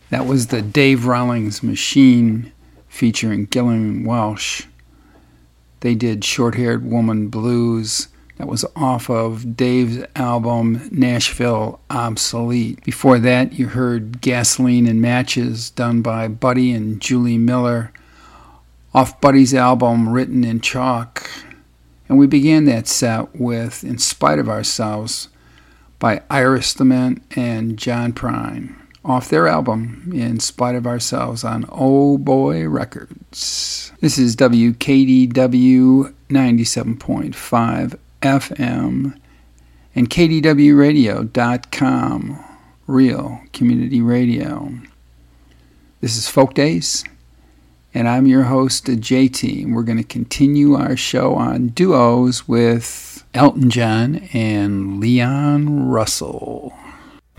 That was the Dave Rawlings Machine featuring Gillian Welsh. They did Short-Haired Woman Blues. That was off of Dave's album Nashville Obsolete. Before that, you heard Gasoline and Matches done by Buddy and Julie Miller off Buddy's album Written in Chalk. And we began that set with In Spite of Ourselves by Iris the Mint and John Prine off their album In Spite of Ourselves on Oh Boy Records. This is WKDW 97.5 FM and KDWRadio.com, Real Community Radio. This is Folk Days, and I'm your host, JT. And we're going to continue our show on duos with Elton John and Leon Russell.